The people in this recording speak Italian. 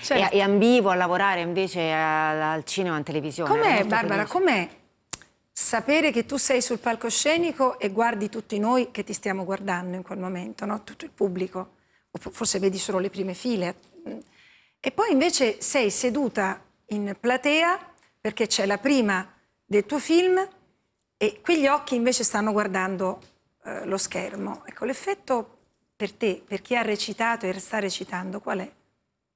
Certo. e ambivo a lavorare invece al cinema e in televisione. Com'è, Barbara, com'è sapere che tu sei sul palcoscenico e guardi tutti noi che ti stiamo guardando in quel momento, no? Tutto il pubblico, o forse vedi solo le prime file, e poi invece sei seduta in platea perché c'è la prima del tuo film e quegli occhi invece stanno guardando lo schermo. Ecco, l'effetto per te, per chi ha recitato e sta recitando, qual è?